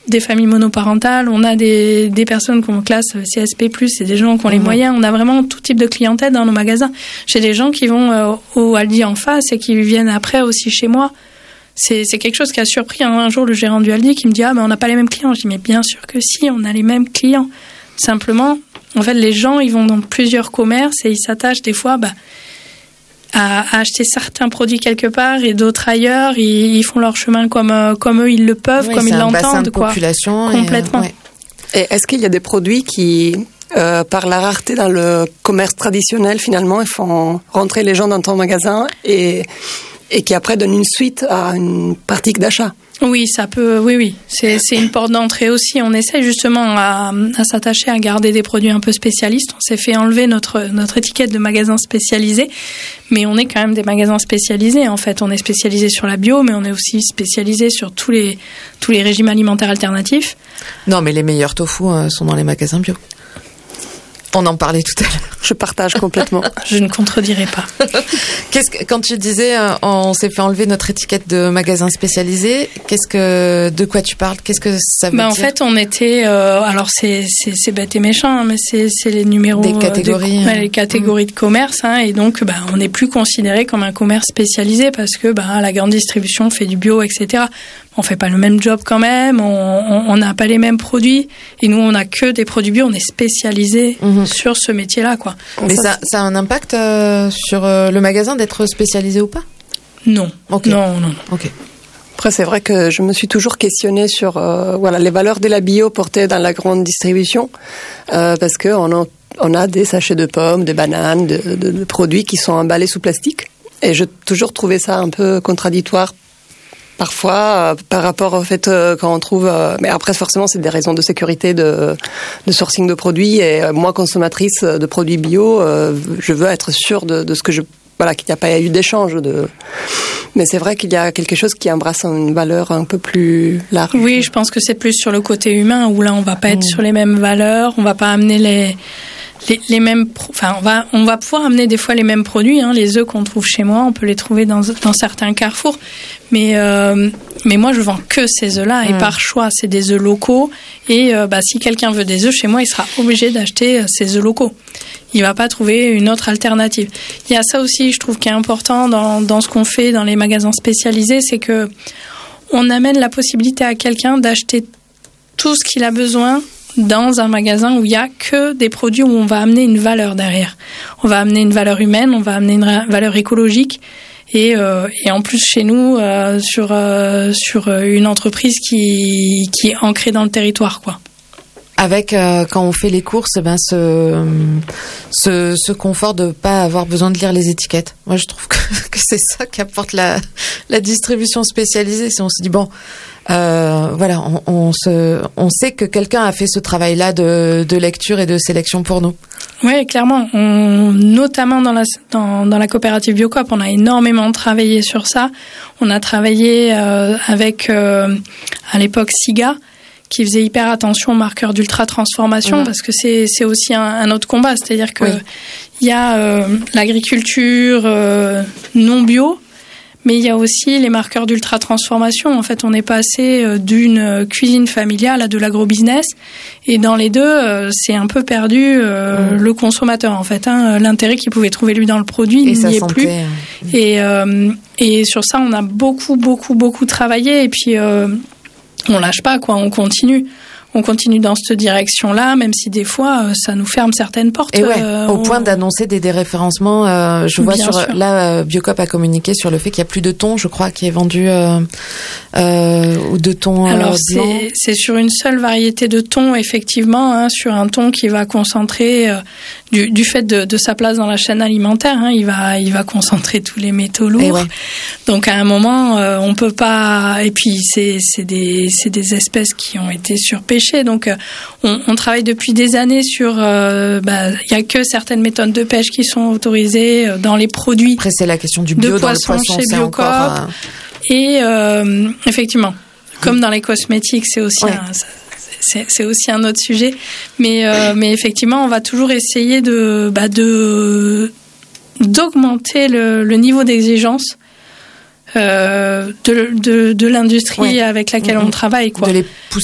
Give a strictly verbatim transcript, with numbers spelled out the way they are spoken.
des familles monoparentales, on a des, des personnes qu'on classe C S P plus, c'est des gens qui ont les mmh. moyens. On a vraiment tout type de clientèle dans nos magasins. J'ai des gens qui vont euh, au Aldi en face et qui viennent après aussi chez moi. C'est, c'est quelque chose qui a surpris. Hein. Un jour, le gérant du Aldi qui me dit « Ah, mais on n'a pas les mêmes clients ». Je dis « Mais bien sûr que si, on a les mêmes clients ». Simplement, en fait, les gens, ils vont dans plusieurs commerces et ils s'attachent des fois... Bah, à acheter certains produits quelque part et d'autres ailleurs. Ils, ils font leur chemin comme, euh, comme eux, ils le peuvent, oui, comme ils l'entendent. C'est un bassin de quoi. Population. Complètement. Et, euh, ouais. Et est-ce qu'il y a des produits qui, euh, par la rareté dans le commerce traditionnel, finalement, ils font rentrer les gens dans ton magasin et, et qui après donnent une suite à une pratique d'achat? Oui, ça peut, oui, oui. C'est, c'est une porte d'entrée aussi. On essaie justement à, à s'attacher à garder des produits un peu spécialistes. On s'est fait enlever notre, notre étiquette de magasin spécialisé, mais on est quand même des magasins spécialisés. En fait, on est spécialisé sur la bio, mais on est aussi spécialisé sur tous les, tous les régimes alimentaires alternatifs. Non, mais les meilleurs tofu euh, sont dans les magasins bio. On en parlait tout à l'heure. Je partage complètement. Je ne contredirai pas. Qu'est-ce que, quand tu disais, euh, on s'est fait enlever notre étiquette de magasin spécialisé, qu'est-ce que, de quoi tu parles? Qu'est-ce que ça veut bah, dire? En fait, on était, euh, alors c'est, c'est, c'est bête et méchant, hein, mais c'est, c'est les numéros des catégories, de, ouais, les catégories mmh. de commerce, hein, et donc, bah, on n'est plus considéré comme un commerce spécialisé parce que, bah, la grande distribution fait du bio, et cetera. On fait pas le même job quand même, on n'a pas les mêmes produits, et nous, on n'a que des produits bio, on est spécialisé mmh. sur ce métier-là, quoi. Mais ça, ça a un impact euh, sur euh, le magasin d'être spécialisé ou pas? Non. Okay. Non, non. Ok. Après, c'est vrai que je me suis toujours questionnée sur euh, voilà, les valeurs de la bio portées dans la grande distribution, euh, parce qu'on a, on a des sachets de pommes, de bananes, de, de, de produits qui sont emballés sous plastique. Et j'ai toujours trouvé ça un peu contradictoire parfois euh, par rapport au fait euh, quand on trouve euh, mais après forcément c'est des raisons de sécurité de de sourcing de produits et euh, moi consommatrice de produits bio euh, je veux être sûre de, de ce que je voilà qu'il n'y a pas eu d'échange de mais c'est vrai qu'il y a quelque chose qui embrasse une valeur un peu plus large. Oui, je pense que c'est plus sur le côté humain où là on va pas être mmh. sur les mêmes valeurs, on va pas amener les Les, les mêmes, enfin, on va, on va pouvoir amener des fois les mêmes produits. Hein, les œufs qu'on trouve chez moi, on peut les trouver dans, dans certains carrefours. Mais, euh, mais moi, je vends que ces œufs-là, mmh. et par choix, c'est des œufs locaux. Et euh, bah, si quelqu'un veut des œufs chez moi, il sera obligé d'acheter ces œufs locaux. Il va pas trouver une autre alternative. Il y a ça aussi, je trouve, qui est important dans, dans ce qu'on fait dans les magasins spécialisés, c'est que on amène la possibilité à quelqu'un d'acheter tout ce qu'il a besoin dans un magasin où il y a que des produits où on va amener une valeur derrière. On va amener une valeur humaine, on va amener une valeur écologique et, euh, et en plus chez nous euh, sur euh, sur une entreprise qui qui est ancrée dans le territoire, quoi. Avec euh, quand on fait les courses, ben ce ce ce confort de pas avoir besoin de lire les étiquettes. Moi, je trouve que, que c'est ça qu'apporte la la distribution spécialisée. Si on se dit bon. Euh, voilà, on, on se, on sait que quelqu'un a fait ce travail-là de, de lecture et de sélection pour nous. Oui, clairement. On, notamment dans la, dans, dans la coopérative Biocoop, on a énormément travaillé sur ça. On a travaillé euh, avec, euh, à l'époque, SIGA, qui faisait hyper attention aux marqueurs d'ultra-transformation, mmh. parce que c'est, c'est aussi un, un autre combat. C'est-à-dire que il oui. y a euh, l'agriculture euh, non bio, mais il y a aussi les marqueurs d'ultra-transformation. En fait, on est passé d'une cuisine familiale à de l'agro-business. Et dans les deux, c'est un peu perdu euh, mmh. le consommateur, en fait. Hein. L'intérêt qu'il pouvait trouver, lui, dans le produit, il n'y est plus. Et, euh, et sur ça, on a beaucoup, beaucoup, beaucoup travaillé. Et puis, euh, on lâche pas, quoi. On continue. On continue dans cette direction-là, même si des fois, ça nous ferme certaines portes. Et ouais, euh, au on... point d'annoncer des déréférencements. Euh, je vois Bien sur sûr. là, Biocoop a communiqué sur le fait qu'il y a plus de thon, je crois, qui est vendu euh, euh, ou de thon. Alors euh, c'est, c'est sur une seule variété de thon, effectivement, hein, sur un thon qui va concentrer euh, du, du fait de, de sa place dans la chaîne alimentaire, hein, il va, il va concentrer tous les métaux lourds. Ouais. Donc à un moment, euh, on peut pas. Et puis c'est, c'est des, c'est des espèces qui ont été surpêchées. Donc, euh, on, on travaille depuis des années sur. Euh, bah, il y a que certaines méthodes de pêche qui sont autorisées euh, dans les produits. Après, c'est la question du bio de dans poisson le poisson, chez c'est Biocoop. encore. Euh... Et euh, effectivement, comme dans les cosmétiques, c'est aussi. Ouais. Un, c'est, c'est aussi un autre sujet. Mais, euh, mais effectivement, on va toujours essayer de, bah, de d'augmenter le, le niveau d'exigence. Euh, de, de, de l'industrie oui. avec laquelle mmh. on travaille, quoi. De les